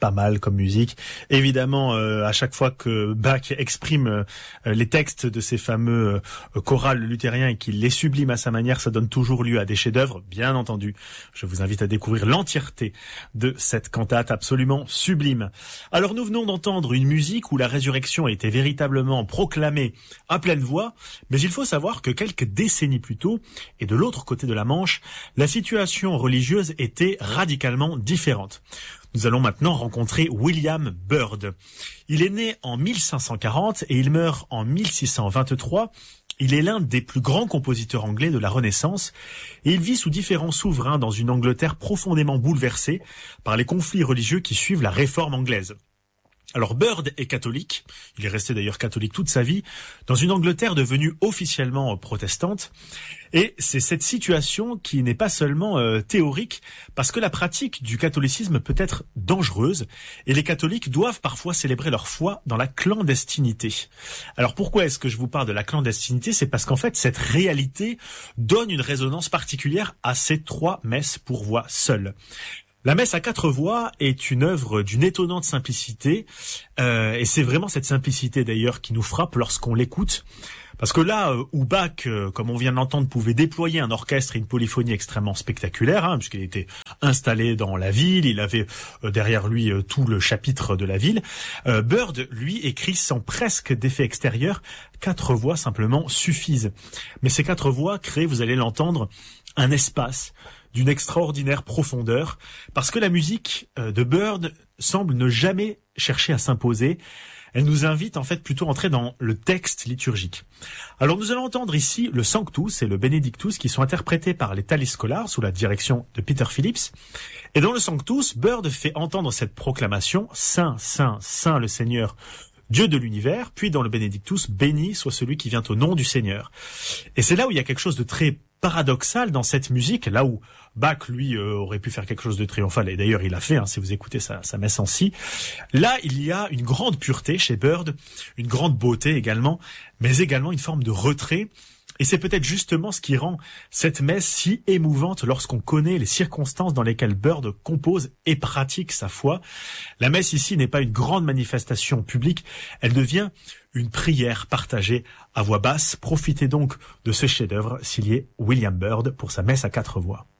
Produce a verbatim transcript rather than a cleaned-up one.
pas mal comme musique. Évidemment, euh, à chaque fois que Bach exprime euh, les textes de ces fameux euh, chorales luthériens et qu'il les sublime à sa manière, ça donne toujours lieu à des chefs-d'œuvre. Bien entendu, je vous invite à découvrir l'entièreté de cette cantate absolument sublime. Alors nous venons d'entendre une musique où la résurrection a été véritablement proclamée à pleine voix, mais il faut savoir que quelques décennies plus tôt, et de l'autre côté de la Manche, la situation religieuse était radicalement différente. Nous allons maintenant rencontrer William Byrd. Il est né en mille cinq cent quarante et il meurt en mille six cent vingt-trois. Il est l'un des plus grands compositeurs anglais de la Renaissance et il vit sous différents souverains dans une Angleterre profondément bouleversée par les conflits religieux qui suivent la réforme anglaise. Alors Byrd est catholique, il est resté d'ailleurs catholique toute sa vie, dans une Angleterre devenue officiellement protestante. Et c'est cette situation qui n'est pas seulement euh, théorique, parce que la pratique du catholicisme peut être dangereuse, et les catholiques doivent parfois célébrer leur foi dans la clandestinité. Alors pourquoi est-ce que je vous parle de la clandestinité ? C'est parce qu'en fait, cette réalité donne une résonance particulière à ces trois messes pour voix seule. La messe à quatre voix est une œuvre d'une étonnante simplicité, euh, et c'est vraiment cette simplicité d'ailleurs qui nous frappe lorsqu'on l'écoute. Parce que là euh, où Bach, euh, comme on vient de l'entendre, pouvait déployer un orchestre et une polyphonie extrêmement spectaculaire, hein, puisqu'il était installé dans la ville, il avait euh, derrière lui euh, tout le chapitre de la ville, euh, Byrd, lui, écrit sans presque d'effet extérieur, quatre voix simplement suffisent. Mais ces quatre voix créent, vous allez l'entendre, un espace d'une extraordinaire profondeur, parce que la musique de Byrd semble ne jamais chercher à s'imposer. Elle nous invite en fait plutôt à entrer dans le texte liturgique. Alors nous allons entendre ici le Sanctus et le Benedictus qui sont interprétés par les Thalis Scholars sous la direction de Peter Phillips. Et dans le Sanctus, Byrd fait entendre cette proclamation « Saint, Saint, Saint le Seigneur ». Dieu de l'univers, puis dans le Benedictus, béni soit celui qui vient au nom du Seigneur. Et c'est là où il y a quelque chose de très paradoxal dans cette musique, là où Bach, lui, euh, aurait pu faire quelque chose de triomphal, et d'ailleurs il l'a fait, hein, si vous écoutez sa, sa messe en si. Là, il y a une grande pureté chez Byrd, une grande beauté également, mais également une forme de retrait. Et c'est peut-être justement ce qui rend cette messe si émouvante lorsqu'on connaît les circonstances dans lesquelles Byrd compose et pratique sa foi. La messe ici n'est pas une grande manifestation publique, elle devient une prière partagée à voix basse. Profitez donc de ce chef-d'œuvre signé William Byrd pour sa messe à quatre voix.